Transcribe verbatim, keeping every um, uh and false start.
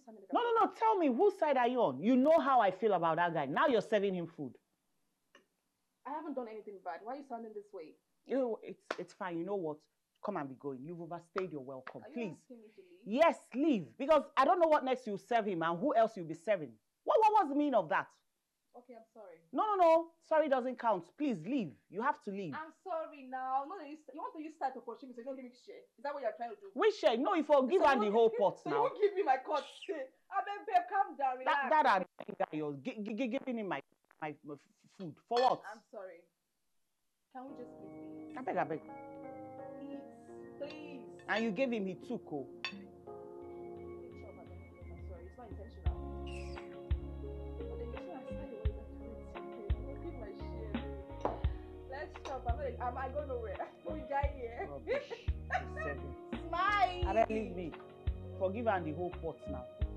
standing No, no, no. Tell me, whose side are you on? You know how I feel about that guy. Now you're serving him food. I haven't done anything bad. Why are you sounding this way? You know, it's it's fine. You know what? Come and be going. You've overstayed your welcome. Are you Please. asking me to leave? Yes, leave. Because I don't know what next you'll serve him and who else you'll be serving. What, what was the meaning of that? Okay, I'm sorry. No, no, no. Sorry doesn't count. Please leave. You have to leave. I'm sorry now. No, you, you want to use start opportunity, so you don't give me share. Is that what you're trying to do? Which share? No, you forgive So her you the won't- whole pot So now. you won't give me my cut. I beg, babe, calm down, relax. That that annoying guy, you're gi- gi- giving him my, my my f- food. For what? I'm sorry. Can we just please? I beg, I beg. Please, please. And you gave him, he took, oh. Please shut up, I beg. I'm sorry. It's not intentional. But then you see, I started your way back to it. You won't give my share. Let's stop. I'm not. Am I going nowhere? We die here. Rubbish. He's serving. Smile. I beg, leave me. Forgive her the whole pot now.